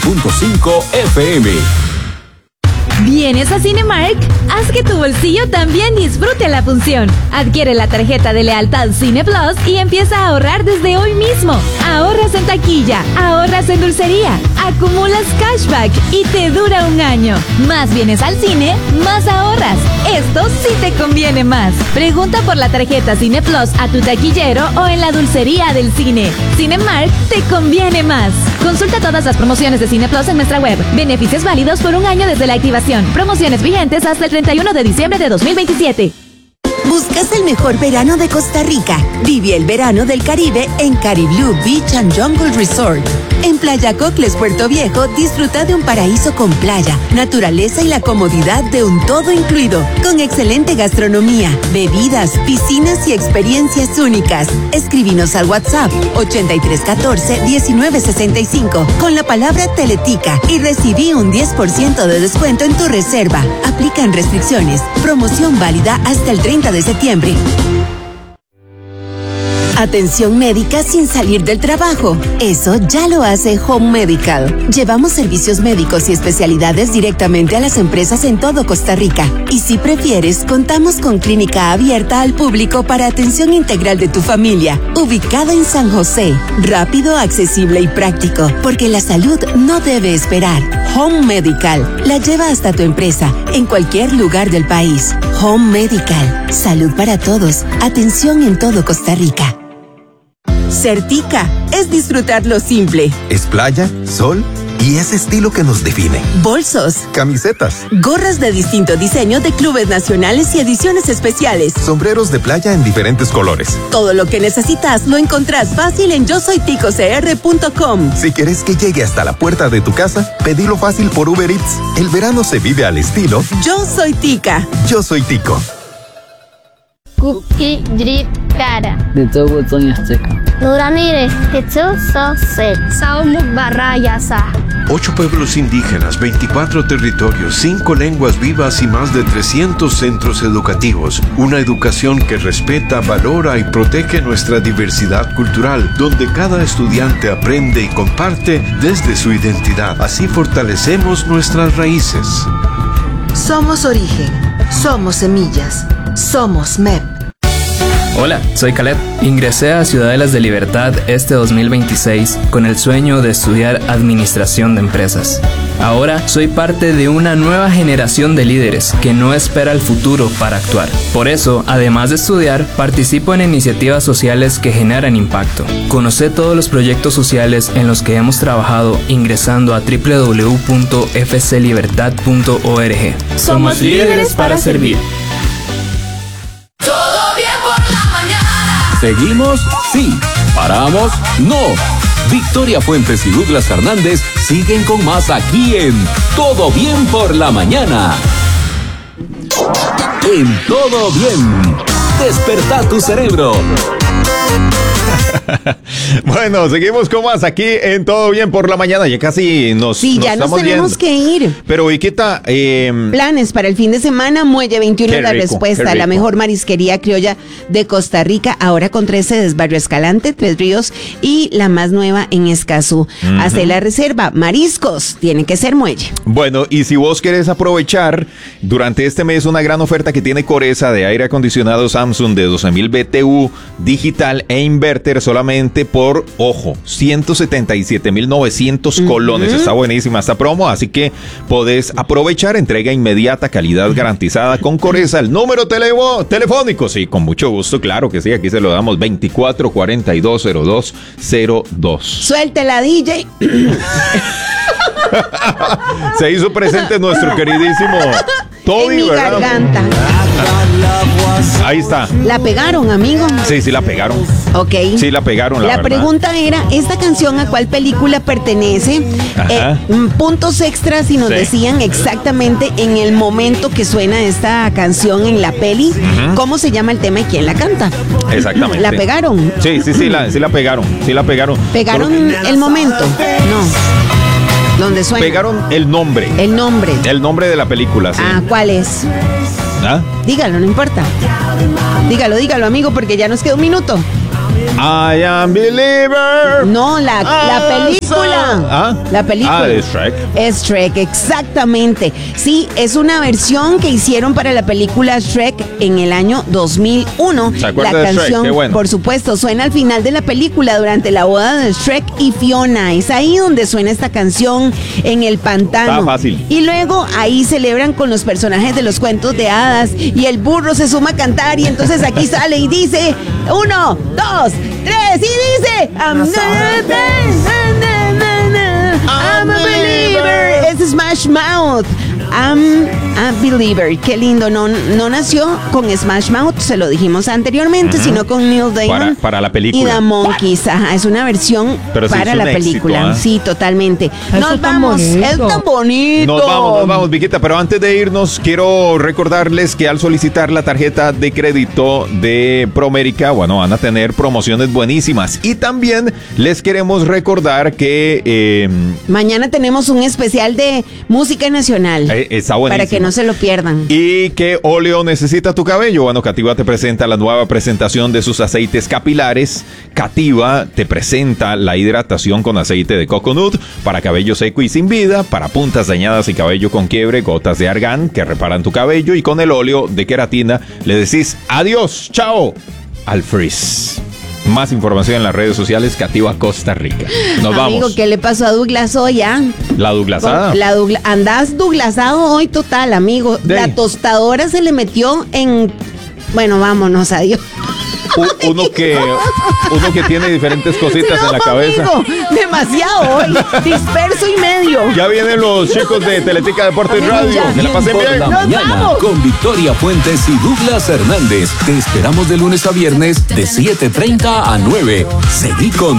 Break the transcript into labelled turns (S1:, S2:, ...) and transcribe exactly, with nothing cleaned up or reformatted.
S1: punto cinco F M.
S2: ¿Vienes a Cinemark? Haz que tu bolsillo también disfrute la función. Adquiere la tarjeta de lealtad Cine Plus y empieza a ahorrar desde hoy mismo. Ahorras en taquilla, ahorras en dulcería, acumulas cashback y te dura un año. Más vienes al cine, más ahorras. Esto sí te conviene más. Pregunta por la tarjeta Cine Plus a tu taquillero o en la dulcería del cine. Cinemark te conviene más. Consulta todas las promociones de Cine Plus en nuestra web. Beneficios válidos por un año desde la activación. Promociones vigentes hasta el treinta y uno de diciembre de dos mil veintisiete.
S3: ¿Buscas el mejor verano de Costa Rica? Vive el verano del Caribe en Cariblú Beach and Jungle Resort. En Playa Cocles, Puerto Viejo, disfruta de un paraíso con playa, naturaleza y la comodidad de un todo incluido, con excelente gastronomía, bebidas, piscinas y experiencias únicas. Escríbenos al WhatsApp ochenta y tres catorce diecinueve sesenta y cinco con la palabra Teletica y recibí un diez por ciento de descuento en tu reserva. Aplican restricciones. Promoción válida hasta el treinta de septiembre. Atención médica sin salir del trabajo. Eso ya lo hace Home Medical. Llevamos servicios médicos y especialidades directamente a las empresas en todo Costa Rica. Y si prefieres, contamos con clínica abierta al público para atención integral de tu familia, ubicada en San José. Rápido, accesible y práctico, porque la salud no debe esperar. Home Medical la lleva hasta tu empresa, en cualquier lugar del país. Home Medical. Salud para todos. Atención en todo Costa Rica. Certica es disfrutar lo simple.
S4: Es playa, sol y ese estilo que nos define.
S3: Bolsos,
S4: camisetas,
S3: gorras de distinto diseño de clubes nacionales y ediciones especiales.
S4: Sombreros de playa en diferentes colores.
S3: Todo lo que necesitas lo encontrás fácil en yo soy tico c r punto com.
S4: Si quieres que llegue hasta la puerta de tu casa, pedilo fácil por Uber Eats. El verano se vive al estilo
S3: Yo Soy Tica.
S4: Yo Soy Tico.
S5: Cookie drip cara.
S6: De todo Toño Azteca.
S5: Nuranire, Hetsu so se. Saumuk barayasa.
S7: Ocho pueblos indígenas, veinticuatro territorios, cinco lenguas vivas y más de trescientos centros educativos. Una educación que respeta, valora y protege nuestra diversidad cultural, donde cada estudiante aprende y comparte desde su identidad. Así fortalecemos nuestras raíces.
S8: Somos origen, somos semillas, somos M E P.
S9: Hola, soy Caleb. Ingresé a Ciudadelas de Libertad este dos mil veintiséis con el sueño de estudiar Administración de Empresas. Ahora soy parte de una nueva generación de líderes que no espera el futuro para actuar. Por eso, además de estudiar, participo en iniciativas sociales que generan impacto. Conoce todos los proyectos sociales en los que hemos trabajado ingresando a doble u doble u doble u punto f c libertad punto org. Somos líderes para servir.
S1: ¿Seguimos? Sí. ¿Paramos? No. Victoria Fuentes y Douglas Fernández siguen con más aquí en Todo Bien por la Mañana. En Todo Bien. Despertá tu cerebro.
S10: Bueno, seguimos con más aquí en Todo Bien por la Mañana. Ya casi nos
S11: Sí,
S10: nos
S11: ya nos
S10: estamos
S11: tenemos
S10: viendo.
S11: que ir.
S10: Pero Viquita, eh,
S11: Planes para el fin de semana, Muelle veintiuno es la
S10: rico,
S11: respuesta,
S10: qué
S11: la
S10: rico.
S11: mejor marisquería criolla de Costa Rica, ahora con tres sedes, Barrio Escalante, Tres Ríos y la más nueva en Escazú.
S10: Ujú.
S11: Hace la reserva, mariscos, tiene que ser Muelle.
S10: bueno, y si vos querés aprovechar durante este mes una gran oferta que tiene Coresa de aire acondicionado Samsung de doce mil B T U digital e inverter solamente por, ojo, ciento setenta y siete mil novecientos
S11: Ujú.
S10: colones. Está buenísima esta promo, así que podés aprovechar, entrega inmediata, calidad garantizada con Coresa. El número televo- telefónico, sí, con mucho gusto, claro que sí, aquí se lo damos, veinticuatro cuarenta y dos cero dos cero dos.
S11: Suéltela, D J.
S10: Se hizo presente nuestro queridísimo Toby,
S11: en mi
S10: ¿verdad?
S11: garganta.
S10: Ahí está.
S11: La pegaron, amigo.
S10: Sí, sí la pegaron.
S11: Ok.
S10: Sí la pegaron, la,
S11: La
S10: verdad.
S11: pregunta era, ¿esta canción a cuál película pertenece?
S10: Ajá.
S11: Eh, mm, puntos extras y nos
S10: Sí.
S11: decían exactamente en el momento que suena esta canción en la peli,
S10: Ujú.
S11: cómo se llama el tema y quién la canta.
S10: Exactamente.
S11: ¿La pegaron?
S10: Sí, sí, sí la, sí la pegaron. Sí la pegaron.
S11: ¿Pegaron el momento? No. ¿Dónde suena?
S10: Pegaron el nombre.
S11: El nombre.
S10: El nombre de la película, sí.
S11: Ah, ¿cuál es?
S10: ¿Ah?
S11: Dígalo, no importa. Dígalo, dígalo, amigo, porque ya nos queda un minuto.
S10: I am believer.
S11: No, la, la película.
S10: ¿Ah?
S11: La película.
S10: Ah, de Shrek.
S11: Es Shrek, exactamente. Sí, es una versión que hicieron para la película Shrek en el año dos mil uno.
S10: ¿Se acuerda
S11: la
S10: de Shrek?
S11: canción,
S10: Qué bueno.
S11: por supuesto, suena al final de la película durante la boda de Shrek y Fiona. Es ahí donde suena esta canción en el pantano.
S10: Está fácil.
S11: Y luego ahí celebran con los personajes de los cuentos de hadas y el burro se suma a cantar y entonces aquí sale y dice uno, dos, tres y dice I'm, I'm a believer. Es Smash Mouth. I'm a believer. Qué lindo. No, no nació con Smash Mouth, se lo dijimos anteriormente, uh-huh. sino con Neil Diamond.
S10: Para, para la película.
S11: Y The Monkeys. Ajá, es una versión
S10: Pero sí
S11: para la película.
S10: Éxito, ¿eh?
S11: Sí, totalmente.
S6: Eso
S11: Nos vamos. Es tan bonito.
S10: Nos vamos, nos vamos, Viquita. Pero antes de irnos, quiero recordarles que al solicitar la tarjeta de crédito de Promérica, bueno, van a tener promociones buenísimas. Y también les queremos recordar que eh,
S11: mañana tenemos un especial de música nacional.
S10: Eh, está buenísimo.
S11: Para que no se lo pierdan.
S10: Y que óleo necesita tu cabello. Bueno, Cativa te presenta la nueva presentación de sus aceites capilares. Cativa te presenta la hidratación con aceite de coconut para cabello seco y sin vida, para puntas dañadas y cabello con quiebre, gotas de argán que reparan tu cabello, y con el óleo de queratina le decís adiós, chao al frizz. Más información en las redes sociales, Cativa Costa Rica. Nos vamos.
S11: Amigo, ¿qué le pasó a Douglas hoy, ah?
S10: La Douglasada.
S11: La Dougla- Andás Douglasado hoy total, amigo.
S10: De.
S11: La tostadora se le metió en... Bueno, vámonos, adiós.
S10: U- uno que uno que tiene diferentes cositas
S11: Sí, no,
S10: en la cabeza.
S11: amigo, demasiado hoy. Disperso y medio.
S10: Ya vienen los chicos de Teletica Deportes
S11: Amigo,
S10: Radio.
S11: ya.
S10: Que la pasen
S1: Por
S10: bien.
S1: la
S11: ¡Nos
S1: mañana
S11: vamos!
S1: con Victoria Fuentes y Douglas Hernández. Te esperamos de lunes a viernes de siete treinta a nueve. Seguí con